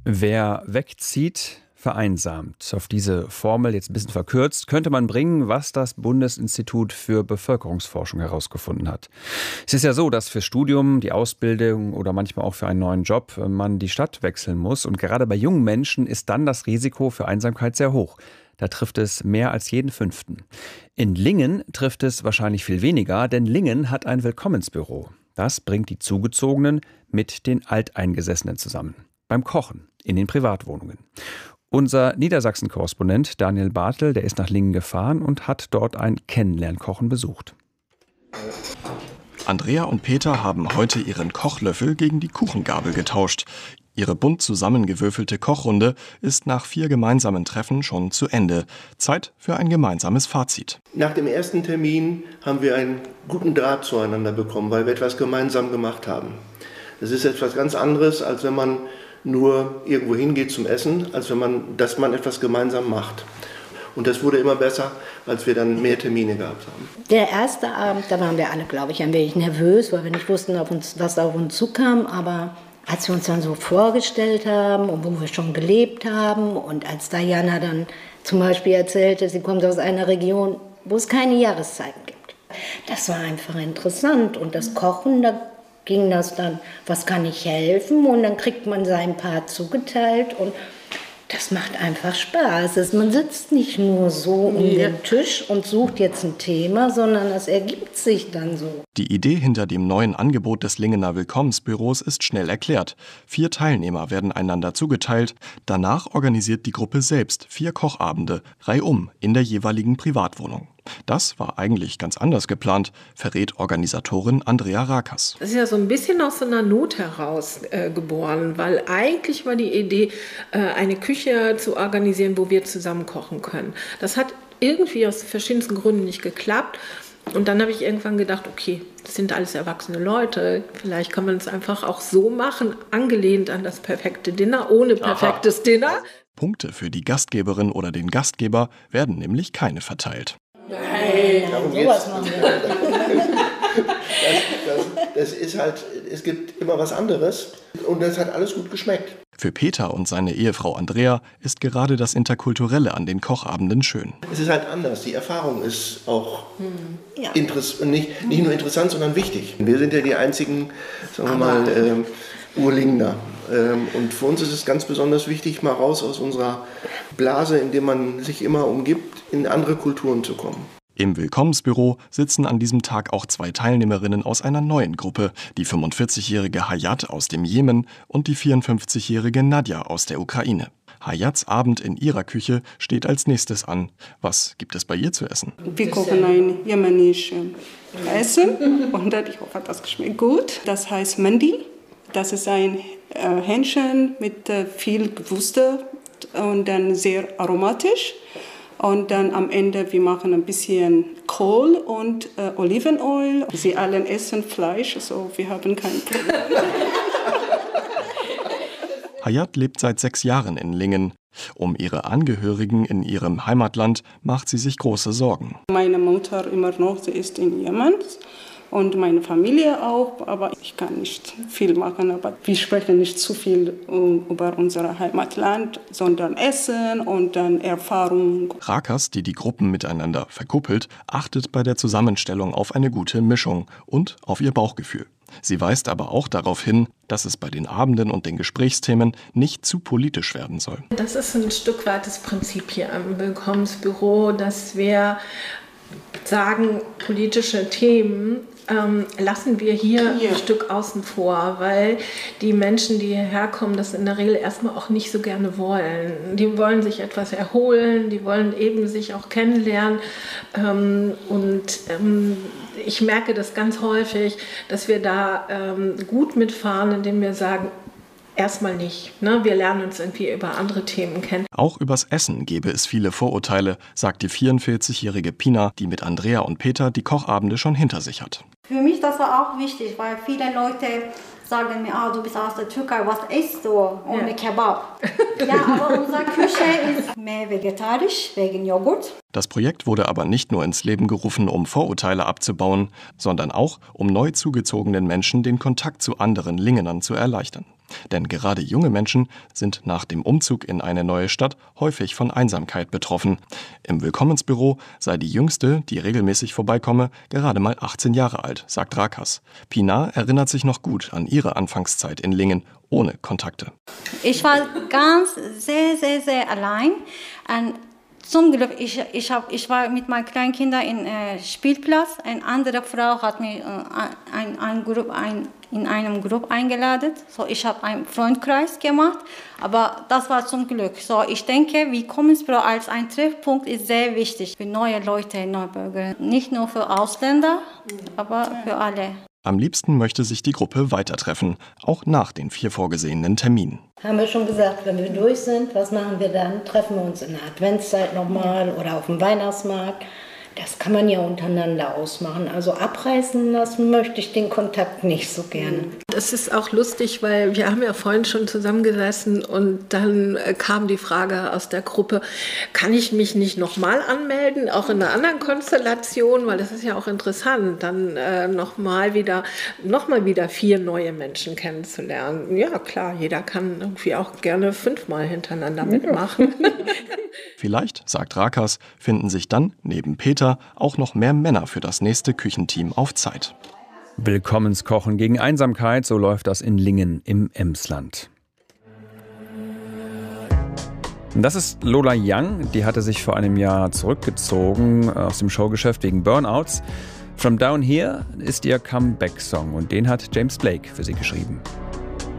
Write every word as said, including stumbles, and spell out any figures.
Wer wegzieht, vereinsamt. Auf diese Formel, jetzt ein bisschen verkürzt, könnte man bringen, was das Bundesinstitut für Bevölkerungsforschung herausgefunden hat. Es ist ja so, dass fürs Studium, die Ausbildung oder manchmal auch für einen neuen Job man die Stadt wechseln muss. Und gerade bei jungen Menschen ist dann das Risiko für Einsamkeit sehr hoch. Da trifft es mehr als jeden Fünften. In Lingen trifft es wahrscheinlich viel weniger, denn Lingen hat ein Willkommensbüro. Das bringt die Zugezogenen mit den Alteingesessenen zusammen. Beim Kochen in den Privatwohnungen. Unser Niedersachsen-Korrespondent Daniel Bartel, der ist nach Lingen gefahren und hat dort ein Kennenlernkochen besucht. Andrea und Peter haben heute ihren Kochlöffel gegen die Kuchengabel getauscht. Ihre bunt zusammengewürfelte Kochrunde ist nach vier gemeinsamen Treffen schon zu Ende. Zeit für ein gemeinsames Fazit. Nach dem ersten Termin haben wir einen guten Draht zueinander bekommen, weil wir etwas gemeinsam gemacht haben. Das ist etwas ganz anderes, als wenn man nur irgendwo hingeht zum Essen, als wenn man, dass man etwas gemeinsam macht. Und das wurde immer besser, als wir dann mehr Termine gehabt haben. Der erste Abend, da waren wir alle, glaube ich, ein wenig nervös, weil wir nicht wussten, auf uns, was auf uns zukam. Aber als wir uns dann so vorgestellt haben und wo wir schon gelebt haben und als Diana dann zum Beispiel erzählte, sie kommt aus einer Region, wo es keine Jahreszeiten gibt. Das war einfach interessant. Und das Kochen, da ging das dann, was kann ich helfen? Und dann kriegt man seinen Part zugeteilt und das macht einfach Spaß. Man sitzt nicht nur so um ja. den Tisch und sucht jetzt ein Thema, sondern es ergibt sich dann so. Die Idee hinter dem neuen Angebot des Lingener Willkommensbüros ist schnell erklärt. Vier Teilnehmer werden einander zugeteilt. Danach organisiert die Gruppe selbst vier Kochabende, reihum in der jeweiligen Privatwohnung. Das war eigentlich ganz anders geplant, verrät Organisatorin Andrea Rakas. Das ist ja so ein bisschen aus so einer Not heraus äh, geboren, weil eigentlich war die Idee, äh, eine Küche zu organisieren, wo wir zusammen kochen können. Das hat irgendwie aus verschiedensten Gründen nicht geklappt. Und dann habe ich irgendwann gedacht, okay, das sind alles erwachsene Leute, vielleicht kann man es einfach auch so machen, angelehnt an das perfekte Dinner, ohne perfektes Aha. Dinner. Punkte für die Gastgeberin oder den Gastgeber werden nämlich keine verteilt. Nein, darum sowas machen wir. Das, das, das ist halt, es gibt immer was anderes und das hat alles gut geschmeckt. Für Peter und seine Ehefrau Andrea ist gerade das Interkulturelle an den Kochabenden schön. Es ist halt anders, die Erfahrung ist auch hm. ja. interess- nicht, nicht nur interessant, sondern wichtig. Wir sind ja die einzigen, sagen wir mal, ähm, Urlingner. Ähm, und für uns ist es ganz besonders wichtig, mal raus aus unserer Blase, in der man sich immer umgibt, in andere Kulturen zu kommen. Im Willkommensbüro sitzen an diesem Tag auch zwei Teilnehmerinnen aus einer neuen Gruppe, die fünfundvierzigjährige Hayat aus dem Jemen und die vierundfünfzigjährige Nadja aus der Ukraine. Hayats Abend in ihrer Küche steht als nächstes an. Was gibt es bei ihr zu essen? Wir kochen ein jemenisches Essen und ich hoffe, das schmeckt gut. Das heißt Mandi. Das ist ein äh, Hähnchen mit äh, viel Gewürze und dann sehr aromatisch. Und dann am Ende, wir machen ein bisschen Kohl und äh, Olivenöl. Sie alle essen Fleisch, so wir haben kein Problem. Hayat lebt seit sechs Jahren in Lingen. Um ihre Angehörigen in ihrem Heimatland macht sie sich große Sorgen. Meine Mutter immer noch, sie ist in Jemen. Und meine Familie auch, aber ich kann nicht viel machen. Aber wir sprechen nicht zu viel über unser Heimatland, sondern Essen und dann Erfahrung. Rakas, die die Gruppen miteinander verkuppelt, achtet bei der Zusammenstellung auf eine gute Mischung und auf ihr Bauchgefühl. Sie weist aber auch darauf hin, dass es bei den Abenden und den Gesprächsthemen nicht zu politisch werden soll. Das ist ein Stück weit das Prinzip hier am Willkommensbüro, dass wir sagen, politische Themen ähm, lassen wir hier ja. ein Stück außen vor, weil die Menschen, die hierher kommen, das in der Regel erstmal auch nicht so gerne wollen. Die wollen sich etwas erholen, die wollen eben sich auch kennenlernen ähm, und ähm, ich merke das ganz häufig, dass wir da ähm, gut mitfahren, indem wir sagen, erstmal nicht. Ne? Wir lernen uns irgendwie über andere Themen kennen. Auch übers Essen gäbe es viele Vorurteile, sagt die vierundvierzigjährige Pina, die mit Andrea und Peter die Kochabende schon hinter sich hat. Für mich das war auch wichtig, weil viele Leute sagen mir, ah, du bist aus der Türkei, was isst du ohne ja. Kebab? Ja, aber unsere Küche ist mehr vegetarisch, wegen Joghurt. Das Projekt wurde aber nicht nur ins Leben gerufen, um Vorurteile abzubauen, sondern auch, um neu zugezogenen Menschen den Kontakt zu anderen Lingenern zu erleichtern. Denn gerade junge Menschen sind nach dem Umzug in eine neue Stadt häufig von Einsamkeit betroffen. Im Willkommensbüro sei die Jüngste, die regelmäßig vorbeikomme, gerade mal achtzehn Jahre alt, sagt Rakas. Pina erinnert sich noch gut an ihre Anfangszeit in Lingen, ohne Kontakte. Ich war ganz sehr, sehr, sehr allein. Und zum Glück, ich, ich, hab, ich war mit meinen kleinen Kindern im äh, Spielplatz. Eine andere Frau hat mich äh, ein, ein Grupp, ein, in einem Gruppe eingeladen. So, ich habe einen Freundkreis gemacht, aber das war zum Glück. So, ich denke, Willkommensbüro als ein Treffpunkt ist sehr wichtig für neue Leute, Neubürger. Nicht nur für Ausländer, aber für alle. Am liebsten möchte sich die Gruppe weiter treffen, auch nach den vier vorgesehenen Terminen. Haben wir schon gesagt, wenn wir durch sind, was machen wir dann? Treffen wir uns in der Adventszeit nochmal oder auf dem Weihnachtsmarkt? Das kann man ja untereinander ausmachen. Also abreißen lassen möchte ich den Kontakt nicht so gerne. Das ist auch lustig, weil wir haben ja vorhin schon zusammengesessen und dann kam die Frage aus der Gruppe, kann ich mich nicht nochmal anmelden, auch in einer anderen Konstellation, weil das ist ja auch interessant, dann äh, nochmal wieder, noch mal wieder vier neue Menschen kennenzulernen. Ja klar, jeder kann irgendwie auch gerne fünfmal hintereinander mitmachen. Vielleicht, sagt Rakas, finden sich dann neben Peter auch noch mehr Männer für das nächste Küchenteam auf Zeit. Willkommenskochen gegen Einsamkeit, so läuft das in Lingen im Emsland. Das ist Lola Young, die hatte sich vor einem Jahr zurückgezogen aus dem Showgeschäft wegen Burnouts. From Down Here ist ihr Comeback-Song und den hat James Blake für sie geschrieben.